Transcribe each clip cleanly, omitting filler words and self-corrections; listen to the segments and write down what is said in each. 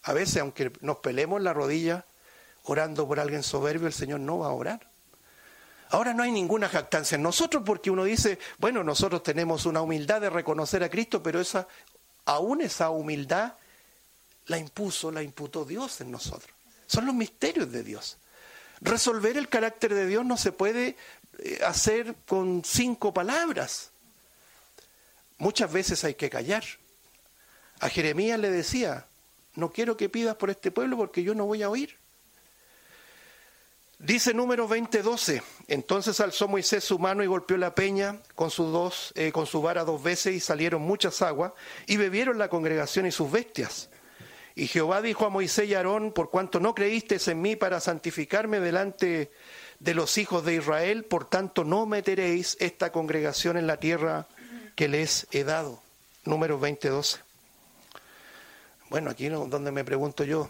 A veces, aunque nos pelemos la rodilla orando por alguien soberbio, el Señor no va a orar. Ahora no hay ninguna jactancia en nosotros, porque uno dice, bueno, nosotros tenemos una humildad de reconocer a Cristo, pero aún esa humildad la imputó Dios en nosotros. Son los misterios de Dios. Resolver el carácter de Dios no se puede hacer con 5 palabras. Muchas veces hay que callar. A Jeremías le decía, no quiero que pidas por este pueblo porque yo no voy a oír. Dice Números 20:12, entonces alzó Moisés su mano y golpeó la peña con su vara 2 veces y salieron muchas aguas y bebieron la congregación y sus bestias. Y Jehová dijo a Moisés y a Aarón, por cuanto no creísteis en mí para santificarme delante de los hijos de Israel, por tanto no meteréis esta congregación en la tierra que les he dado. Números 20:12. Bueno, aquí donde me pregunto yo,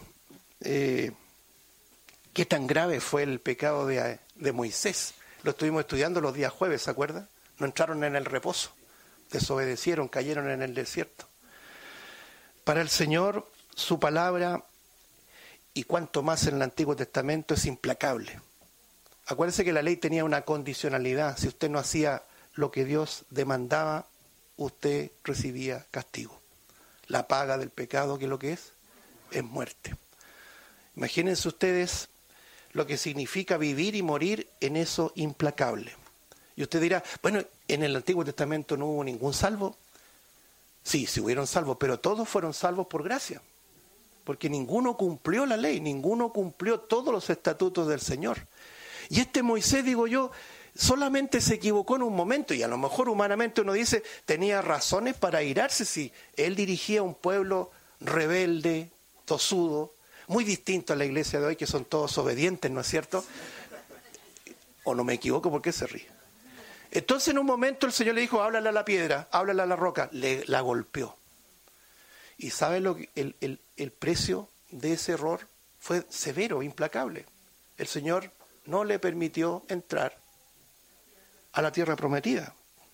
¿qué tan grave fue el pecado de Moisés? Lo estuvimos estudiando los días jueves, ¿se acuerdan? No entraron en el reposo, desobedecieron, cayeron en el desierto. Para el Señor, su palabra, y cuanto más en el Antiguo Testamento, es implacable. Acuérdense que la ley tenía una condicionalidad. Si usted no hacía lo que Dios demandaba, usted recibía castigo. La paga del pecado, ¿qué es lo que es? Es muerte. Imagínense ustedes lo que significa vivir y morir en eso implacable. Y usted dirá, bueno, en el Antiguo Testamento no hubo ningún salvo. Sí, sí hubieron salvos, pero todos fueron salvos por gracia. Porque ninguno cumplió la ley, ninguno cumplió todos los estatutos del Señor. Y este Moisés, digo yo, solamente se equivocó en un momento, y a lo mejor humanamente uno dice, tenía razones para airarse si él dirigía un pueblo rebelde, tosudo, muy distinto a la iglesia de hoy, que son todos obedientes, ¿no es cierto? ¿O no me equivoco? ¿Por qué se ríe? Entonces en un momento el Señor le dijo, háblale a la piedra, háblale a la roca, la golpeó. ¿Y sabe lo que el precio de ese error? Fue severo, implacable. El Señor no le permitió entrar a la tierra prometida.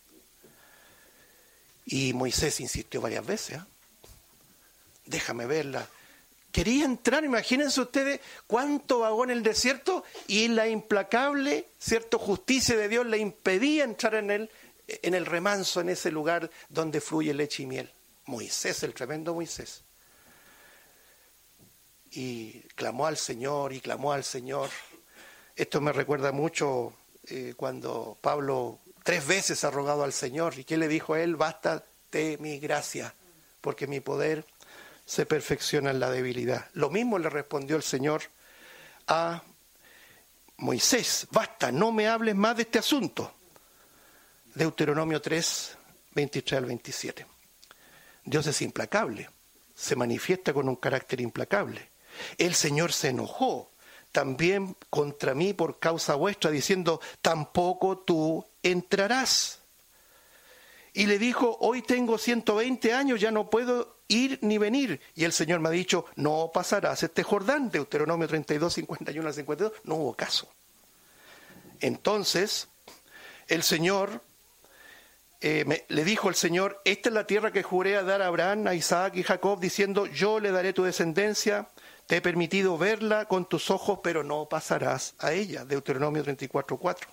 Y Moisés insistió varias veces, déjame verla. Quería entrar, imagínense ustedes cuánto vagó en el desierto y la implacable, ¿cierto?, justicia de Dios le impedía entrar en el remanso, en ese lugar donde fluye leche y miel. Moisés, el tremendo Moisés. Y clamó al Señor y clamó al Señor. Esto me recuerda mucho cuando Pablo 3 veces ha rogado al Señor. ¿Y qué le dijo a él? Bástate mi gracia, porque mi poder se perfecciona en la debilidad. Lo mismo le respondió el Señor a Moisés. Basta, no me hables más de este asunto. Deuteronomio 3, 23 al 27. Dios es implacable, se manifiesta con un carácter implacable. El Señor se enojó también contra mí por causa vuestra, diciendo, tampoco tú entrarás. Y le dijo, hoy tengo 120 años, ya no puedo ir ni venir. Y el Señor me ha dicho, no pasarás este Jordán. Deuteronomio 32, 51 al 52, no hubo caso. Entonces, el Señor, le dijo el Señor, esta es la tierra que juré a dar a Abraham, a Isaac y Jacob, diciendo, yo le daré tu descendencia, te he permitido verla con tus ojos, pero no pasarás a ella. Deuteronomio 34, 4.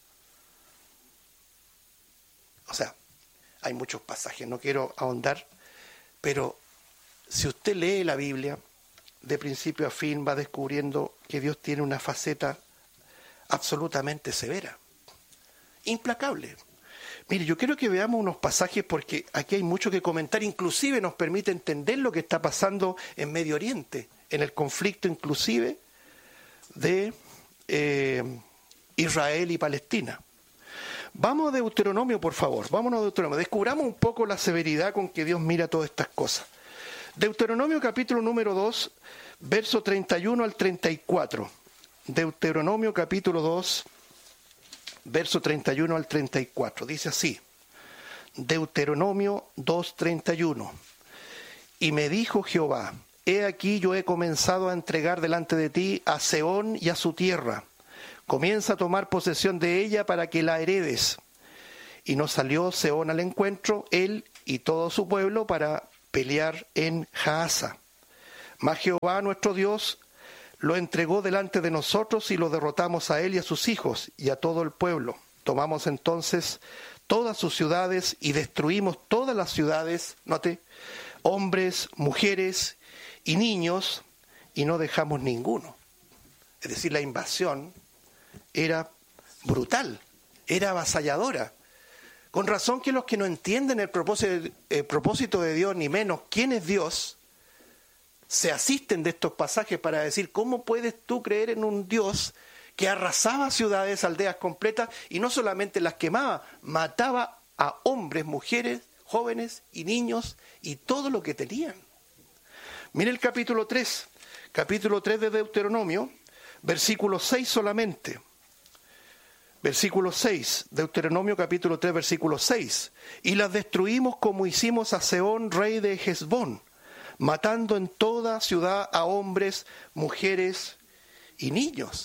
O sea, hay muchos pasajes, no quiero ahondar, pero si usted lee la Biblia, de principio a fin va descubriendo que Dios tiene una faceta absolutamente severa, implacable. Mire, yo quiero que veamos unos pasajes porque aquí hay mucho que comentar, inclusive nos permite entender lo que está pasando en Medio Oriente, en el conflicto inclusive de Israel y Palestina. Vamos a Deuteronomio, por favor, vámonos a Deuteronomio, descubramos un poco la severidad con que Dios mira todas estas cosas. Deuteronomio capítulo número 2, verso 31 al 34. Deuteronomio capítulo 2, verso 31 al 34. Dice así, Deuteronomio 2, 31. Y me dijo Jehová, he aquí yo he comenzado a entregar delante de ti a Sehón y a su tierra. Comienza a tomar posesión de ella para que la heredes. Y nos salió Sehón al encuentro, él y todo su pueblo, para pelear en Jaasa. Mas Jehová nuestro Dios lo entregó delante de nosotros y lo derrotamos a él y a sus hijos y a todo el pueblo. Tomamos entonces todas sus ciudades y destruimos todas las ciudades, note, hombres, mujeres y niños, y no dejamos ninguno. Es decir, la invasión era brutal, era avasalladora. Con razón que los que no entienden el propósito de Dios, ni menos quién es Dios, se asisten de estos pasajes para decir, ¿cómo puedes tú creer en un Dios que arrasaba ciudades, aldeas completas, y no solamente las quemaba, mataba a hombres, mujeres, jóvenes y niños, y todo lo que tenían? Mire el capítulo 3 de Deuteronomio, versículo 6 solamente. Versículo 6, Deuteronomio capítulo 3, versículo 6. Y las destruimos como hicimos a Sehón, rey de Hesbón, matando en toda ciudad a hombres, mujeres y niños.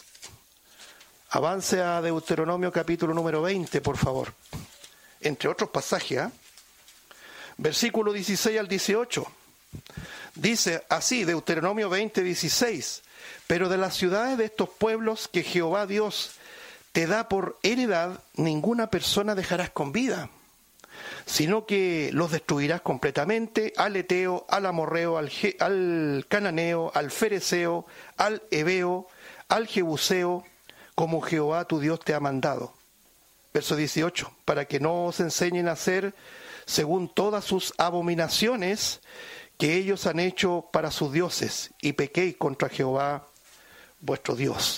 Avance a Deuteronomio capítulo número 20, por favor. Entre otros pasajes, versículo 16 al 18. Dice así, Deuteronomio 20, 16. Pero de las ciudades de estos pueblos que Jehová Dios te da por heredad, ninguna persona dejarás con vida, sino que los destruirás completamente, al Eteo, al Amorreo, al Cananeo, al Fereceo, al Heveo, al Jebuseo, como Jehová tu Dios te ha mandado. Verso 18, para que no os enseñen a hacer según todas sus abominaciones que ellos han hecho para sus dioses, y pequéis contra Jehová vuestro Dios.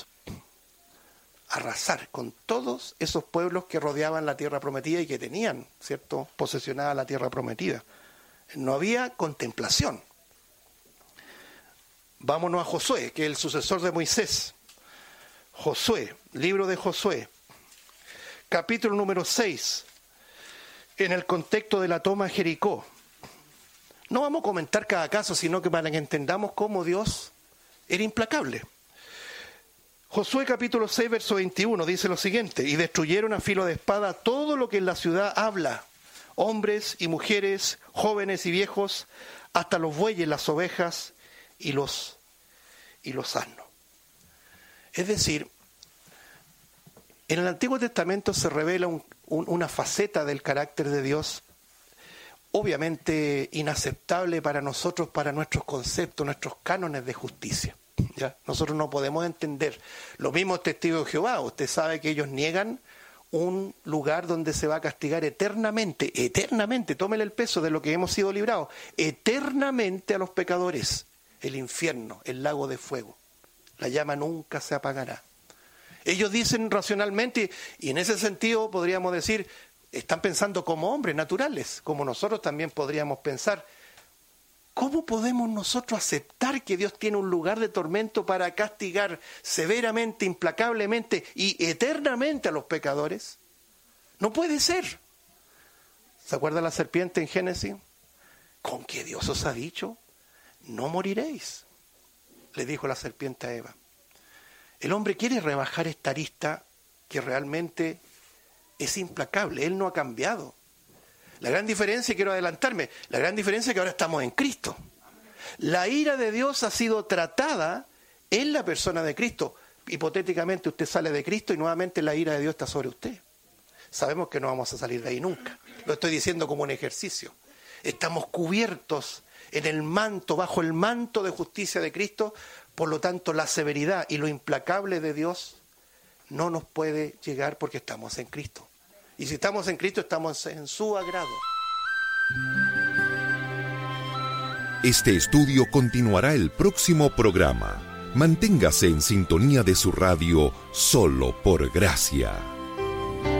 Arrasar con todos esos pueblos que rodeaban la tierra prometida y que tenían, ¿cierto?, posesionada la tierra prometida. No había contemplación. Vámonos a Josué, que es el sucesor de Moisés. Josué, libro de Josué, capítulo número 6, en el contexto de la toma de Jericó. No vamos a comentar cada caso, sino que para que entendamos cómo Dios era implacable. Josué capítulo 6, verso 21 dice lo siguiente: y destruyeron a filo de espada todo lo que en la ciudad habla, hombres y mujeres, jóvenes y viejos, hasta los bueyes, las ovejas y los asnos. Es decir, en el Antiguo Testamento se revela una faceta del carácter de Dios, obviamente inaceptable para nosotros, para nuestros conceptos, nuestros cánones de justicia. ¿Ya? Nosotros no podemos entender. Los mismos testigos de Jehová, usted sabe que ellos niegan un lugar donde se va a castigar eternamente, tómele el peso de lo que hemos sido librados, eternamente a los pecadores, el infierno, el lago de fuego. La llama nunca se apagará. Ellos dicen racionalmente, y en ese sentido podríamos decir, están pensando como hombres naturales, como nosotros también podríamos pensar. ¿Cómo podemos nosotros aceptar que Dios tiene un lugar de tormento para castigar severamente, implacablemente y eternamente a los pecadores? No puede ser. ¿Se acuerda la serpiente en Génesis? ¿Con qué Dios os ha dicho? No moriréis, le dijo la serpiente a Eva. El hombre quiere rebajar esta arista que realmente es implacable. Él no ha cambiado. La gran diferencia, quiero adelantarme, la gran diferencia es que ahora estamos en Cristo. La ira de Dios ha sido tratada en la persona de Cristo. Hipotéticamente usted sale de Cristo y nuevamente la ira de Dios está sobre usted. Sabemos que no vamos a salir de ahí nunca. Lo estoy diciendo como un ejercicio. Estamos cubiertos en el manto, bajo el manto de justicia de Cristo. Por lo tanto, la severidad y lo implacable de Dios no nos puede llegar porque estamos en Cristo. Y si estamos en Cristo, estamos en su agrado. Este estudio continuará el próximo programa. Manténgase en sintonía de su radio Solo por Gracia.